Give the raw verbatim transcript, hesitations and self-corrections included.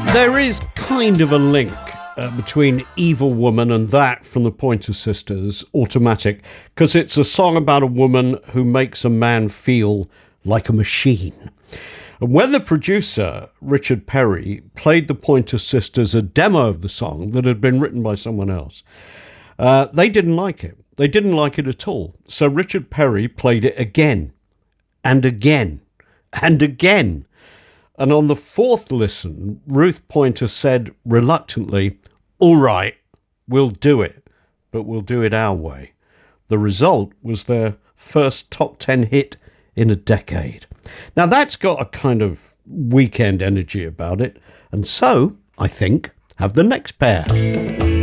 There is kind of a link uh, between Evil Woman and that from the Pointer Sisters, Automatic, because it's a song about a woman who makes a man feel like a machine. And when the producer, Richard Perry, played the Pointer Sisters a demo of the song that had been written by someone else, uh, they didn't like it. They didn't like it at all. So Richard Perry played it again and again and again. And on the fourth listen, Ruth Pointer said reluctantly, "All right, we'll do it, but we'll do it our way." The result was their first top ten hit in a decade. Now that's got a kind of weekend energy about it, and so, I think, have the next pair.